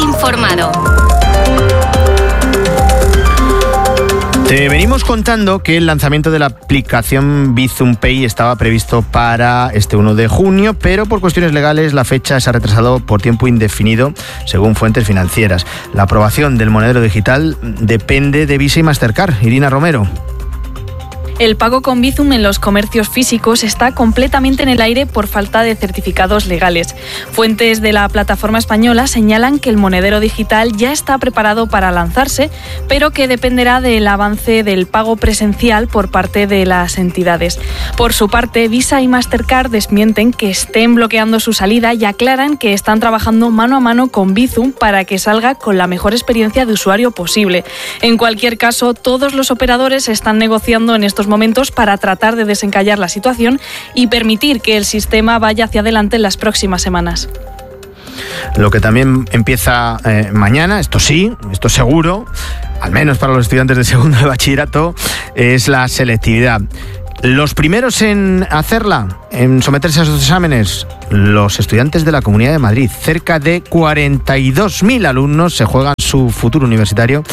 informado. Te venimos contando que el lanzamiento de la aplicación Bizum Pay estaba previsto para este 1 de junio, pero por cuestiones legales la fecha se ha retrasado por tiempo indefinido, según fuentes financieras. La aprobación del monedero digital depende de Visa y Mastercard. Irina Romero. El pago con Bizum en los comercios físicos está completamente en el aire por falta de certificados legales. Fuentes de la plataforma española señalan que el monedero digital ya está preparado para lanzarse, pero que dependerá del avance del pago presencial por parte de las entidades. Por su parte, Visa y Mastercard desmienten que estén bloqueando su salida y aclaran que están trabajando mano a mano con Bizum para que salga con la mejor experiencia de usuario posible. En cualquier caso, todos los operadores están negociando en estos momentos para tratar de desencallar la situación y permitir que el sistema vaya hacia adelante en las próximas semanas. Lo que también empieza mañana, esto sí, esto seguro, al menos para los estudiantes de segundo de bachillerato, es la selectividad. Los primeros en hacerla, en someterse a esos exámenes, los estudiantes de la Comunidad de Madrid. Cerca de 42.000 alumnos se juegan su futuro universitario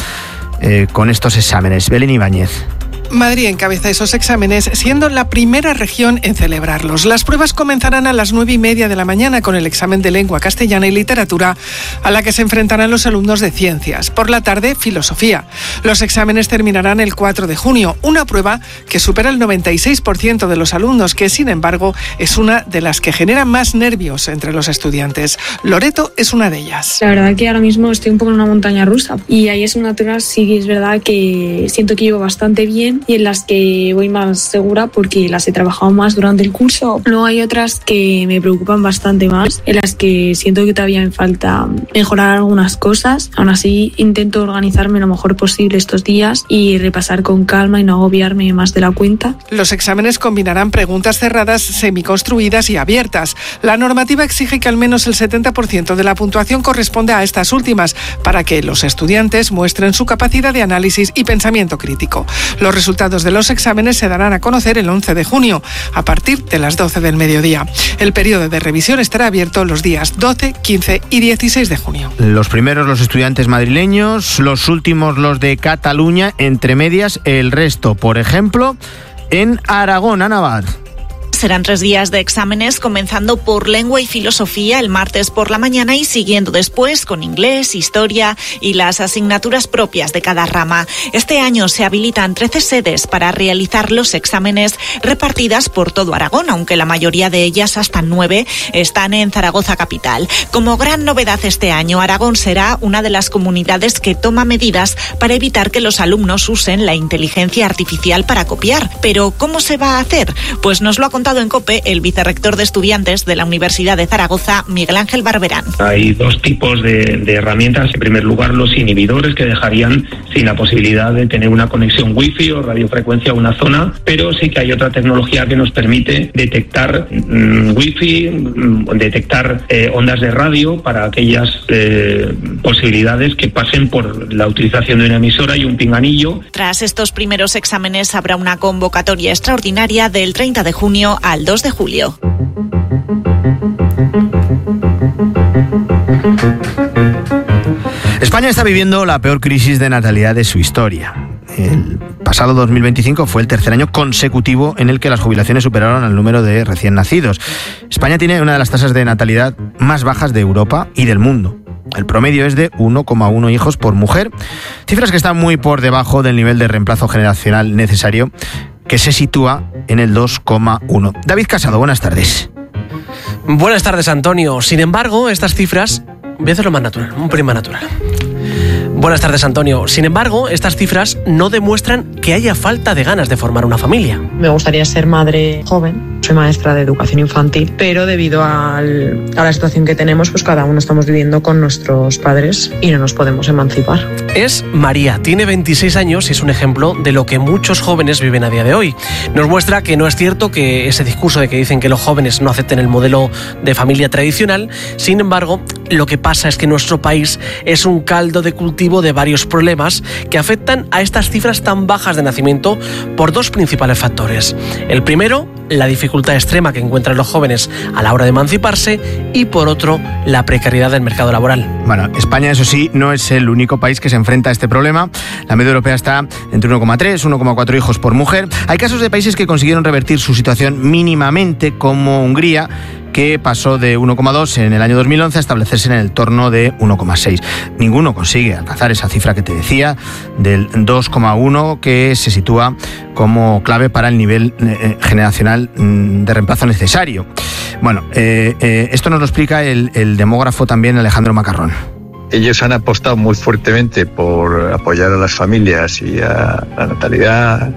con estos exámenes. Belén Ibáñez. Madrid encabeza esos exámenes, siendo la primera región en celebrarlos. Las pruebas comenzarán a las 9:30 de la mañana con el examen de lengua castellana y literatura, a la que se enfrentarán los alumnos de ciencias. Por la tarde, filosofía. Los exámenes terminarán el 4 de junio, una prueba que supera el 96% de los alumnos, que sin embargo es una de las que genera más nervios entre los estudiantes. Loreto es una de ellas. La verdad que ahora mismo estoy un poco en una montaña rusa y hay asignaturas sí es verdad que siento que llevo bastante bien y en las que voy más segura porque las he trabajado más durante el curso. Luego hay otras que me preocupan bastante más, en las que siento que todavía me falta mejorar algunas cosas. Aún así intento organizarme lo mejor posible estos días y repasar con calma y no agobiarme más de la cuenta. Los exámenes combinarán preguntas cerradas, semiconstruidas y abiertas. La normativa exige que al menos el 70% de la puntuación corresponda a estas últimas para que los estudiantes muestren su capacidad de análisis y pensamiento crítico. Los resultados de los exámenes se darán a conocer el 11 de junio, a partir de las 12 del mediodía. El periodo de revisión estará abierto los días 12, 15 y 16 de junio. Los primeros los estudiantes madrileños, los últimos los de Cataluña, entre medias el resto. Por ejemplo, en Aragón, Ana Abad. Serán 3 días de exámenes, comenzando por lengua y filosofía el martes por la mañana y siguiendo después con inglés, historia y las asignaturas propias de cada rama. Este año se habilitan 13 sedes para realizar los exámenes repartidas por todo Aragón, aunque la mayoría de ellas, hasta 9, están en Zaragoza capital. Como gran novedad este año, Aragón será una de las comunidades que toma medidas para evitar que los alumnos usen la inteligencia artificial para copiar. Pero ¿cómo se va a hacer? Pues nos lo ha contado en COPE el vicerrector de estudiantes de la Universidad de Zaragoza, Miguel Ángel Barberán. Hay 2 tipos de herramientas. En primer lugar, los inhibidores, que dejarían sin la posibilidad de tener una conexión wifi o radiofrecuencia a una zona, pero sí que hay otra tecnología que nos permite detectar wifi, detectar ondas de radio para aquellas posibilidades que pasen por la utilización de una emisora y un pinganillo. Tras estos primeros exámenes habrá una convocatoria extraordinaria del 30 de junio al 2 de julio. España está viviendo la peor crisis de natalidad de su historia. El pasado 2025 fue el tercer año consecutivo en el que las jubilaciones superaron al número de recién nacidos. España tiene una de las tasas de natalidad más bajas de Europa y del mundo. El promedio es de 1,1 hijos por mujer, cifras que están muy por debajo del nivel de reemplazo generacional necesario, que se sitúa en el 2,1. David Casado, buenas tardes. Buenas tardes, Antonio. Sin embargo, estas cifras... Voy a hacerlo más natural, un pelín más natural. Buenas tardes, Antonio. Sin embargo, estas cifras no demuestran que haya falta de ganas de formar una familia. Me gustaría ser madre joven. Soy maestra de educación infantil, pero debido a la situación que tenemos, pues cada uno estamos viviendo con nuestros padres y no nos podemos emancipar. Es María, tiene 26 años y es un ejemplo de lo que muchos jóvenes viven a día de hoy. Nos muestra que no es cierto que ese discurso de que dicen que los jóvenes no acepten el modelo de familia tradicional. Sin embargo, lo que pasa es que nuestro país es un caldo de cultivo de varios problemas que afectan a estas cifras tan bajas de nacimiento por 2 principales factores. El primero, la dificultad extrema que encuentran los jóvenes a la hora de emanciparse y, por otro, la precariedad del mercado laboral. Bueno, España, eso sí, no es el único país que se enfrenta a este problema. La media europea está entre 1,3 y 1,4 hijos por mujer. Hay casos de países que consiguieron revertir su situación mínimamente, como Hungría, que pasó de 1,2 en el año 2011 a establecerse en el entorno de 1,6. Ninguno consigue alcanzar esa cifra que te decía, del 2,1, que se sitúa como clave para el nivel generacional de reemplazo necesario. Bueno, esto nos lo explica el demógrafo también Alejandro Macarrón. Ellos han apostado muy fuertemente por apoyar a las familias y a la natalidad,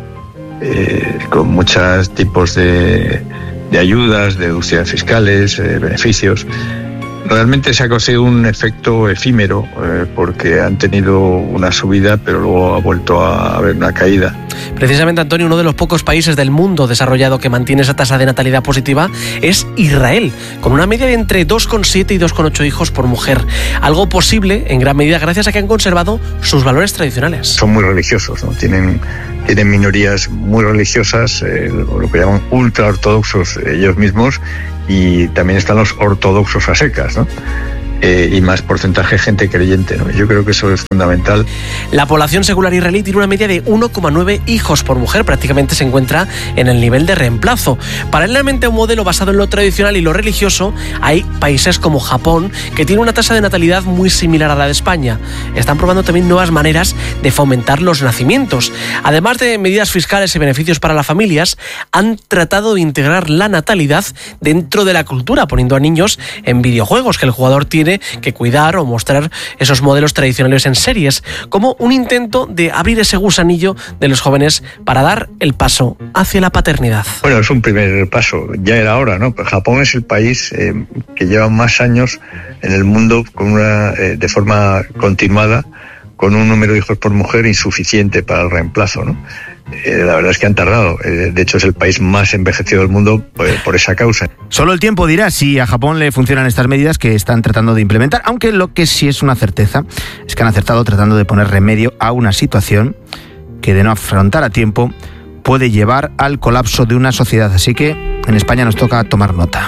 con muchos tipos de ayudas, deducciones fiscales, beneficios. Realmente se ha conseguido un efecto efímero, porque han tenido una subida, pero luego ha vuelto a haber una caída. Precisamente, Antonio, uno de los pocos países del mundo desarrollado que mantiene esa tasa de natalidad positiva es Israel, con una media de entre 2,7 y 2,8 hijos por mujer. Algo posible, en gran medida, gracias a que han conservado sus valores tradicionales. Son muy religiosos, ¿no? Tienen minorías muy religiosas, lo que llaman ultraortodoxos ellos mismos, y también están los ortodoxos a secas, ¿no? Y más porcentaje de gente creyente, ¿no? Yo creo que eso es fundamental. La población secular israelí tiene una media de 1,9 hijos por mujer, prácticamente se encuentra en el nivel de reemplazo. Paralelamente a un modelo basado en lo tradicional y lo religioso, hay países como Japón, que tiene una tasa de natalidad muy similar a la de España. Están probando también nuevas maneras de fomentar los nacimientos. Además de medidas fiscales y beneficios para las familias, han tratado de integrar la natalidad dentro de la cultura, poniendo a niños en videojuegos que el jugador tiene que cuidar o mostrar esos modelos tradicionales en series, como un intento de abrir ese gusanillo de los jóvenes para dar el paso hacia la paternidad. Bueno, es un primer paso, ya era hora, ¿no? Japón es el país que lleva más años en el mundo con de forma continuada, con un número de hijos por mujer insuficiente para el reemplazo, ¿no? La verdad es que han tardado. De hecho, es el país más envejecido del mundo por esa causa. Solo el tiempo dirá si a Japón le funcionan estas medidas que están tratando de implementar, aunque lo que sí es una certeza es que han acertado tratando de poner remedio a una situación que, de no afrontar a tiempo, puede llevar al colapso de una sociedad. Así que en España nos toca tomar nota.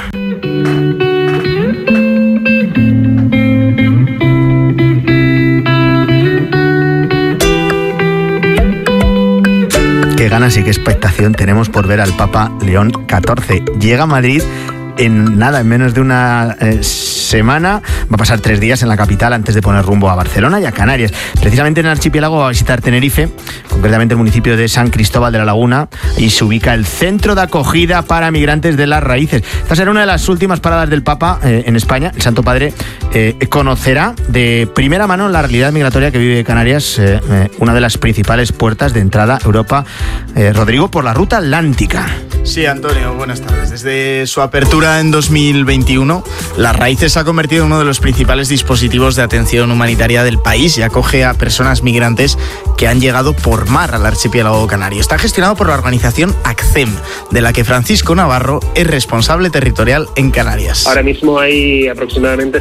Qué ganas y qué expectación tenemos por ver al Papa León XIV. Llega a Madrid en menos de una semana. Va a pasar 3 días en la capital antes de poner rumbo a Barcelona y a Canarias. Precisamente en el archipiélago va a visitar Tenerife, concretamente el municipio de San Cristóbal de la Laguna, y se ubica el centro de acogida para migrantes de Las Raíces. Esta será una de las últimas paradas del Papa en España. El Santo Padre conocerá de primera mano la realidad migratoria que vive Canarias, una de las principales puertas de entrada a Europa, Rodrigo, por la ruta atlántica. Sí, Antonio, buenas tardes. Desde su apertura en 2021, Las Raíces se ha convertido en uno de los principales dispositivos de atención humanitaria del país y acoge a personas migrantes que han llegado por mar al archipiélago canario. Está gestionado por la organización ACCEM, de la que Francisco Navarro es responsable territorial en Canarias. Ahora mismo hay aproximadamente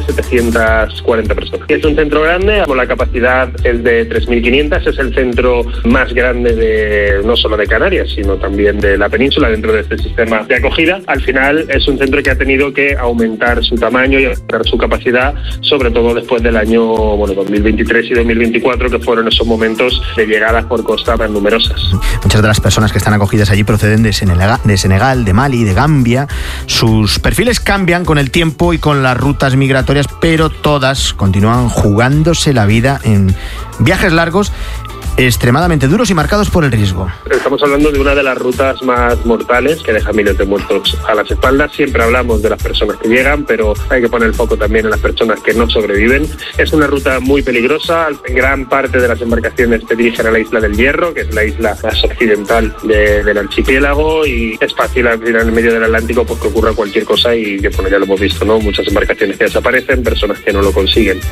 740 personas. Es un centro grande, la capacidad es de 3.500, es el centro más grande no solo de Canarias, sino también de la península dentro de este sistema de acogida. Al final es un centro que ha tenido que aumentar su tamaño y aumentar su capacidad, sobre todo después del año 2023 y 2024, que fueron esos momentos de llegadas por costa tan numerosas. Muchas de las personas que están acogidas allí proceden de Senegal, de Mali, de Gambia. Sus perfiles cambian con el tiempo y con las rutas migratorias, pero todas continúan jugándose la vida en viajes largos, extremadamente duros y marcados por el riesgo. Estamos hablando de una de las rutas más mortales que deja miles de muertos a las espaldas. Siempre hablamos de las personas que llegan, pero hay que poner el foco también en las personas que no sobreviven. Es una ruta muy peligrosa. Gran parte de las embarcaciones se dirigen a la isla del Hierro, que es la isla más occidental del archipiélago, y es fácil en el medio del Atlántico pues que ocurra cualquier cosa y que ya lo hemos visto, ¿no? Muchas embarcaciones que desaparecen, personas que no lo consiguen.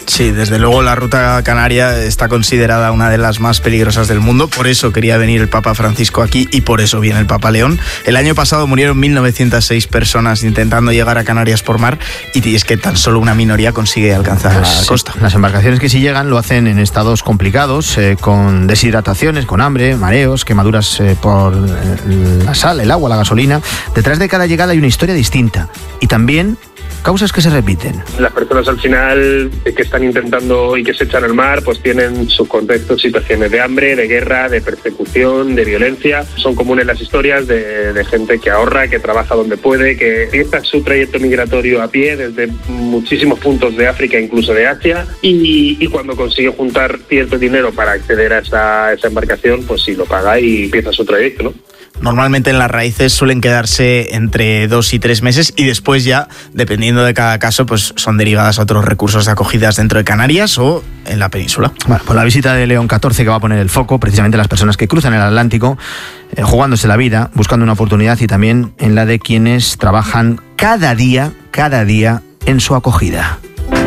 Sí, desde luego la ruta canaria está considerada una de las más peligrosas del mundo, por eso quería venir el Papa Francisco aquí y por eso viene el Papa León. El año pasado murieron 1.906 personas intentando llegar a Canarias por mar y es que tan solo una minoría consigue alcanzar la costa. Las embarcaciones que sí llegan lo hacen en estados complicados, con deshidrataciones, con hambre, mareos, quemaduras por la sal, el agua, la gasolina. Detrás de cada llegada hay una historia distinta y también causas que se repiten. Las personas al final que están intentando y que se echan al mar pues tienen sus contextos, situaciones de hambre, de guerra, de persecución, de violencia. Son comunes las historias de gente que ahorra, que trabaja donde puede, que empieza su trayecto migratorio a pie desde muchísimos puntos de África, incluso de Asia, y cuando consigue juntar cierto dinero para acceder a esa embarcación, pues sí, lo paga y empieza su trayecto, ¿no? Normalmente en las raíces suelen quedarse entre 2 y 3 meses y después ya, dependiendo de cada caso, pues son derivadas a otros recursos de acogidas dentro de Canarias o en la península. Bueno, pues la visita de León XIV que va a poner el foco precisamente en las personas que cruzan el Atlántico, jugándose la vida, buscando una oportunidad y también en la de quienes trabajan cada día en su acogida.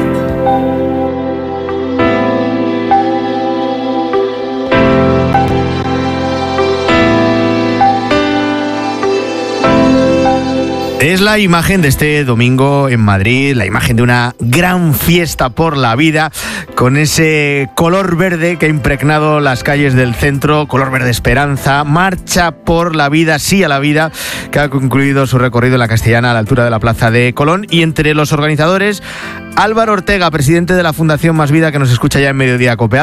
Es la imagen de este domingo en Madrid, la imagen de una gran fiesta por la vida, con ese color verde que ha impregnado las calles del centro, color verde esperanza, marcha por la vida, sí a la vida, que ha concluido su recorrido en la Castellana a la altura de la Plaza de Colón. Y entre los organizadores, Álvaro Ortega, presidente de la Fundación Más Vida, que nos escucha ya en Mediodía Cope.